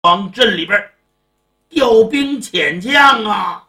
往镇里边调兵遣将啊，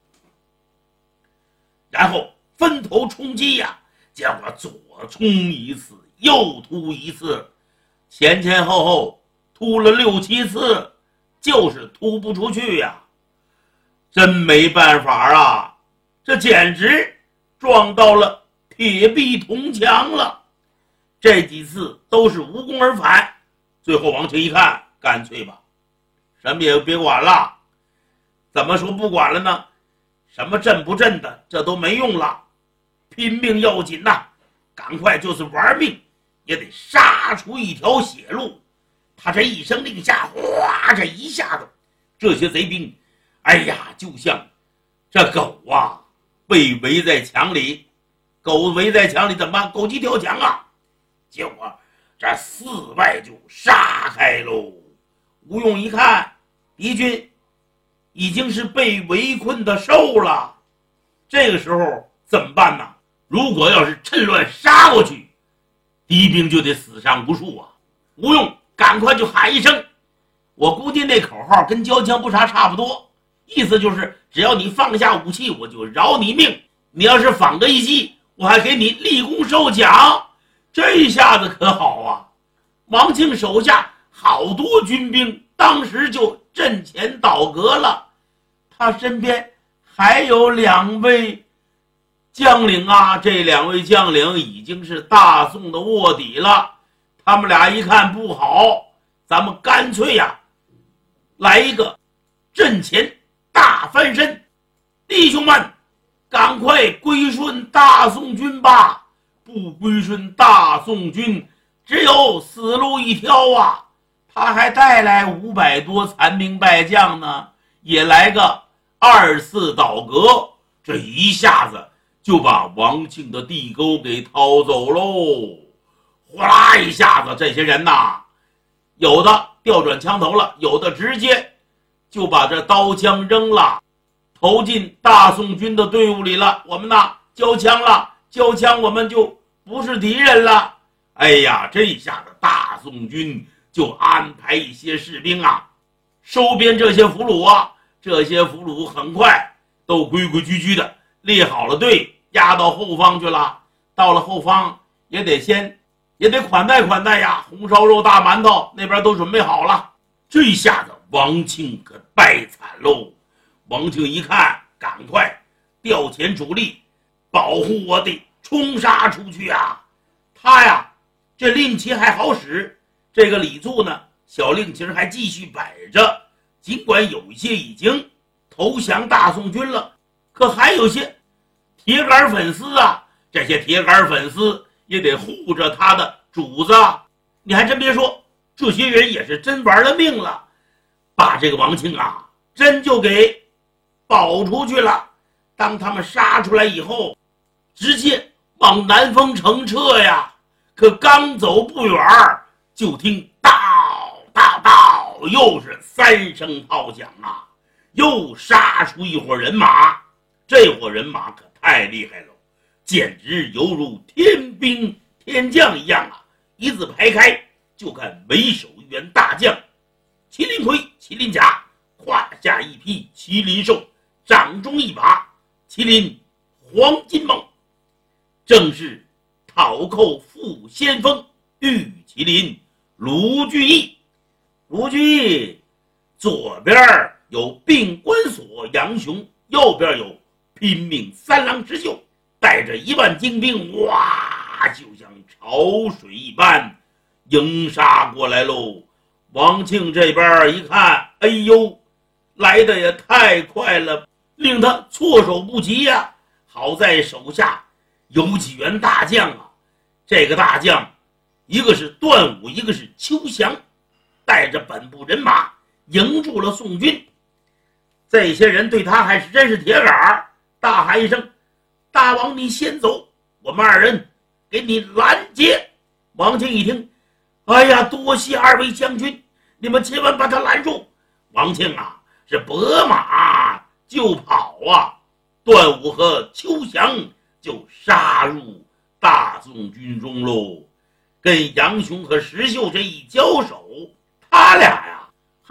然后分头冲击呀，结果左冲一次，右突一次，前前后后突了6、7次，就是突不出去呀，真没办法啊，这简直撞到了铁壁铜墙了。这几次都是无功而返，最后王庆一看，干脆吧，什么也别管了。怎么说不管了呢？什么朕不朕的，这都没用了，拼命要紧呐，赶快就是玩命也得杀出一条血路。他这一声令下，哗，这一下子这些贼兵，哎呀，就像这狗啊被围在墙里，狗围在墙里怎么办？狗急跳墙啊，结果这4外就杀开喽。吴用一看，敌军已经是被围困的瘦了，这个时候怎么办呢？如果要是趁乱杀过去，敌兵就得死伤无数啊。吴用赶快就喊一声，我估计那口号跟交枪不杀差不多，意思就是只要你放下武器，我就饶你命，你要是反个一击，我还给你立功受奖。这一下子可好啊，王庆手下好多军兵当时就阵前倒戈了，他身边还有2位将领啊，这2位将领已经是大宋的卧底了。他们俩一看不好，咱们干脆呀，来一个阵前大翻身，弟兄们，赶快归顺大宋军吧！不归顺大宋军，只有死路一条啊！他还带来500多残兵败将呢，也来个2次倒戈，这一下子就把王庆的地沟给掏走喽！呼啦一下子，这些人呐，有的调转枪头了，有的直接就把这刀枪扔了，投进大宋军的队伍里了。我们呐，交枪了，交枪我们就不是敌人了。哎呀，这下子大宋军就安排一些士兵啊，收编这些俘虏啊，这些俘虏很快都规规矩矩的列好了队，押到后方去了。到了后方也得款待款待呀，红烧肉、大馒头那边都准备好了。这一下子王庆可败惨喽！王庆一看，赶快调遣主力保护我，得冲杀出去啊！他呀，这令旗还好使，这个李柱呢，小令旗还继续摆着。尽管有一些已经投降大宋军了，可还有些铁杆粉丝啊，这些铁杆粉丝也得护着他的主子啊。你还真别说，这些人也是真玩了命了，把这个王庆啊真就给保出去了。当他们杀出来以后，直接往南丰城撤呀。可刚走不远，就听道道道，又是3声炮响啊，又杀出一伙人马。这伙人马可太厉害了，简直犹如天兵天将一样啊！一字排开，就看为首一员大将，麒麟盔、麒麟甲，胯下一匹麒麟兽，掌中一把麒麟黄金蟒，正是讨寇副先锋玉麒麟卢俊义。卢俊义左边有并关索杨雄，右边有拼命3郎石秀，带着1万精兵，哇，就像潮水一般迎杀过来喽。王庆这边一看，哎呦，来的也太快了，令他措手不及呀。好在手下有几员大将啊，这个大将一个是段武，一个是邱翔，带着本部人马迎住了宋军。这些人对他还是真是铁杆，大喊一声，大王你先走，我们2人给你拦截。王庆一听，哎呀，多谢2位将军，你们千万把他拦住。王庆啊，是拨马就跑啊，段武和邱翔就杀入大宋军中喽。跟杨雄和石秀这一交手，他俩呀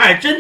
还真